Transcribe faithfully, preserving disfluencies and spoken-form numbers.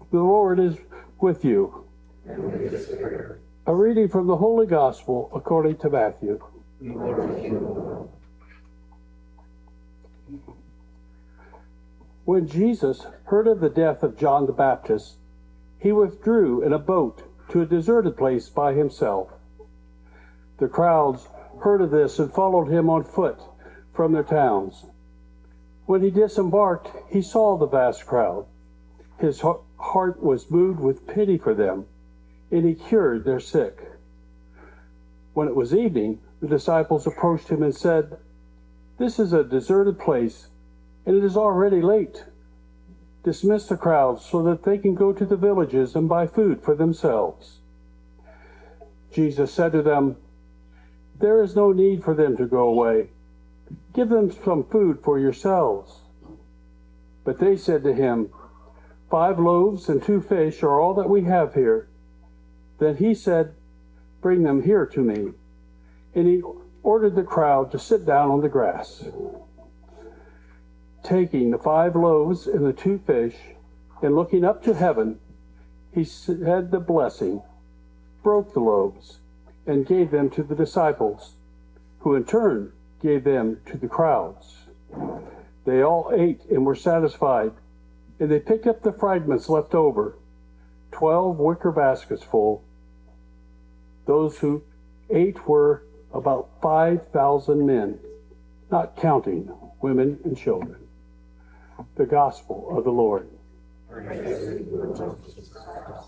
The Lord is with you. A reading from the Holy Gospel according to Matthew. When Jesus heard of the death of John the Baptist, he withdrew in a boat to a deserted place by himself. The crowds heard of this and followed him on foot from their towns. When he disembarked, he saw the vast crowd. His heart was moved with pity for them, and he cured their sick. When it was evening, the disciples approached him and said, "This is a deserted place, and it is already late. Dismiss the crowds so that they can go to the villages and buy food for themselves." Jesus said to them, "There is no need for them to go away. Give them some food for yourselves." But they said to him, "Five loaves and two fish are all that we have here." Then he said, "Bring them here to me." And he ordered the crowd to sit down on the grass. Taking the five loaves and the two fish, and looking up to heaven, he said the blessing, broke the loaves, and gave them to the disciples, who in turn gave them to the crowds. They all ate and were satisfied, and they picked up the fragments left over, twelve wicker baskets full. Those who ate were about five thousand men, not counting women and children. The Gospel of the Lord. Praise